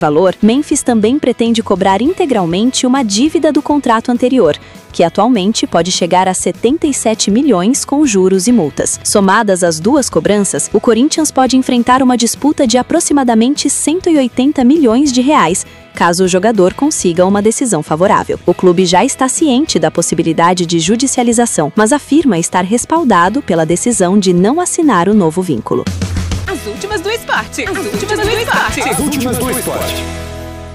valor, Memphis também pretende cobrar integralmente uma dívida do contrato anterior, que atualmente pode chegar a 77 milhões com juros e multas. Somadas as duas cobranças, o Corinthians pode enfrentar uma disputa de aproximadamente 180 milhões de reais, caso o jogador consiga uma decisão favorável. O clube já está ciente da possibilidade de judicialização, mas afirma estar respaldado pela decisão de não assinar o novo vínculo. As últimas do esporte. As últimas do esporte. As últimas do esporte.